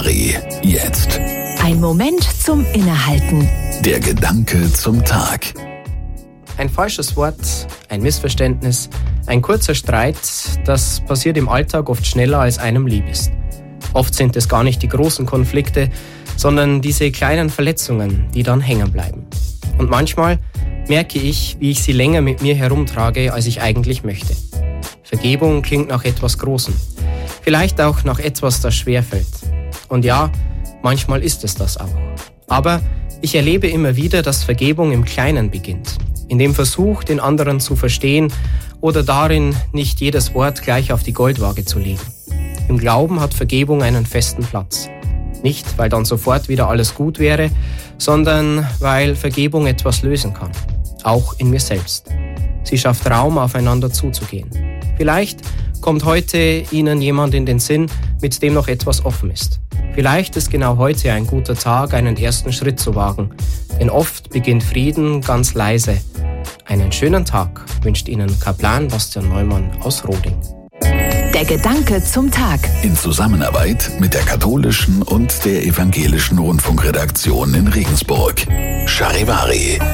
Charivari, jetzt. Ein Moment zum Innehalten. Der Gedanke zum Tag. Ein falsches Wort, ein Missverständnis, ein kurzer Streit, das passiert im Alltag oft schneller, als einem lieb ist. Oft sind es gar nicht die großen Konflikte, sondern diese kleinen Verletzungen, die dann hängen bleiben. Und manchmal merke ich, wie ich sie länger mit mir herumtrage, als ich eigentlich möchte. Vergebung klingt nach etwas Großem. Vielleicht auch nach etwas, das schwerfällt. Und ja, manchmal ist es das auch. Aber ich erlebe immer wieder, dass Vergebung im Kleinen beginnt. In dem Versuch, den anderen zu verstehen oder darin, nicht jedes Wort gleich auf die Goldwaage zu legen. Im Glauben hat Vergebung einen festen Platz. Nicht, weil dann sofort wieder alles gut wäre, sondern weil Vergebung etwas lösen kann. Auch in mir selbst. Sie schafft Raum, aufeinander zuzugehen. Vielleicht kommt heute Ihnen jemand in den Sinn, mit dem noch etwas offen ist. Vielleicht ist genau heute ein guter Tag, einen ersten Schritt zu wagen. Denn oft beginnt Frieden ganz leise. Einen schönen Tag wünscht Ihnen Kaplan Bastian Neumann aus Roding. Der Gedanke zum Tag. In Zusammenarbeit mit der katholischen und der evangelischen Rundfunkredaktion in Regensburg. Charivari.